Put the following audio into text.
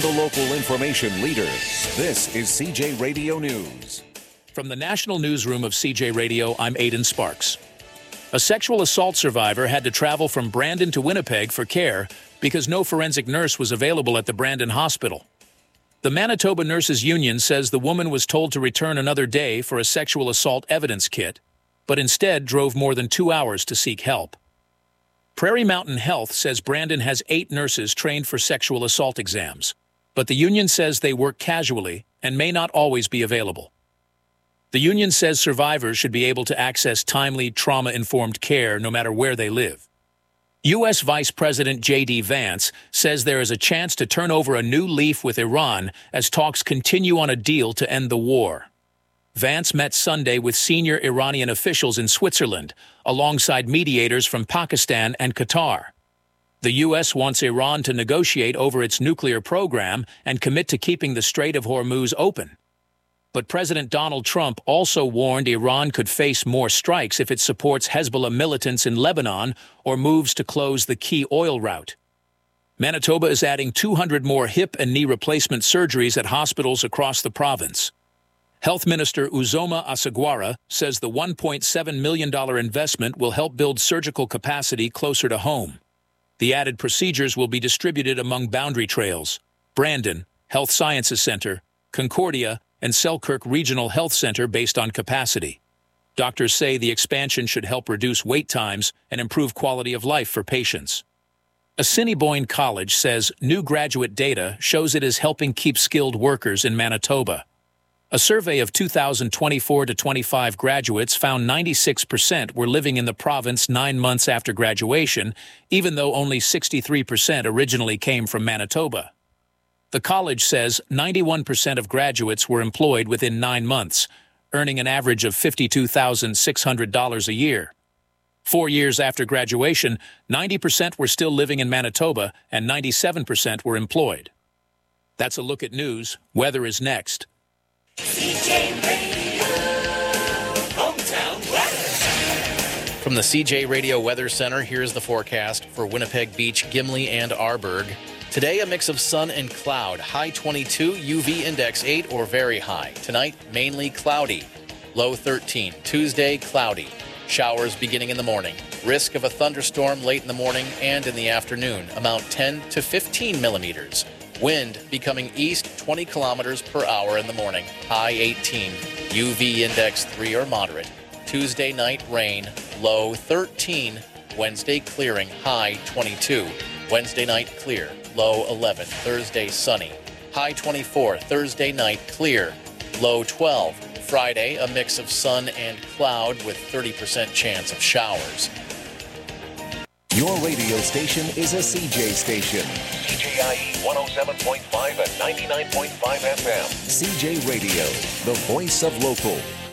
and the local information leader. This is CJ Radio News. From the National Newsroom of CJ Radio, I'm Aidan Sparks. A sexual assault survivor had to travel from Brandon to Winnipeg for care because no forensic nurse was available at the Brandon Hospital. The Manitoba Nurses Union says the woman was told to return another day for a sexual assault evidence kit, but instead drove more than 2 hours to seek help. Prairie Mountain Health says Brandon has 8 nurses trained for sexual assault exams, but the union says they work casually and may not always be available. The union says survivors should be able to access timely, trauma-informed care no matter where they live. U.S. Vice President J.D. Vance says there is a chance to turn over a new leaf with Iran as talks continue on a deal to end the war. Vance met Sunday with senior Iranian officials in Switzerland, alongside mediators from Pakistan and Qatar. The U.S. wants Iran to negotiate over its nuclear program and commit to keeping the Strait of Hormuz open. But President Donald Trump also warned Iran could face more strikes if it supports Hezbollah militants in Lebanon or moves to close the key oil route. Manitoba is adding 200 more hip and knee replacement surgeries at hospitals across the province. Health Minister Uzoma Asagwara says the $1.7 million investment will help build surgical capacity closer to home. The added procedures will be distributed among Boundary Trails, Brandon, Health Sciences Center, Concordia, and Selkirk Regional Health Center based on capacity. Doctors say the expansion should help reduce wait times and improve quality of life for patients. Assiniboine College says new graduate data shows it is helping keep skilled workers in Manitoba. A survey of 2024 to 25 graduates found 96% were living in the province 9 months after graduation, even though only 63% originally came from Manitoba. The college says 91% of graduates were employed within 9 months, earning an average of $52,600 a year. 4 years after graduation, 90% were still living in Manitoba and 97% were employed. That's a look at news. Weather is next. CJ Radio, hometown weather. From the CJ Radio Weather Center, here's the forecast for Winnipeg Beach, Gimli, and Arborg. Today, a mix of sun and cloud. High 22, UV index 8 or very high. Tonight, mainly cloudy. Low 13. Tuesday, cloudy. Showers beginning in the morning. Risk of a thunderstorm late in the morning and in the afternoon. Amount 10 to 15 millimeters. Wind becoming east 20 kilometers per hour in the morning. High 18. UV index 3 or moderate. Tuesday night rain. Low 13. Wednesday clearing. High 22. Wednesday night clear. Low 11. Thursday sunny. High 24. Thursday night clear. Low 12. Friday a mix of sun and cloud with 30% chance of showers. Your radio station is a CJ station. CJIE 107.5 and 99.5 FM. CJ Radio, the voice of local.